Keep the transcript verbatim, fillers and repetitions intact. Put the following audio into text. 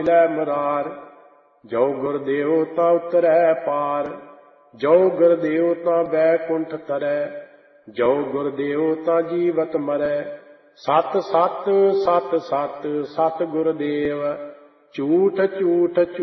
ਮਿਲੈ ਮੁਰਾਰ। ਜੋ ਗੁਰਦੇਵ ਤਾਂ ਉਤਰੈ ਪਾਰ, ਜੋ ਗੁਰਦੇਵ ਤਾਂ ਬੈਕੁੰਠ ਤਰੈ, ਜੋ ਗੁਰਦੇਵ ਤਾਂ ਜੀਵਤ ਮਰੈ। ਸਤ ਸਤ ਸਤ ਸਤ ਸਤ ਗੁਰਦੇਵ, ਝੂਠ ਝੂਠ ਝੂਠ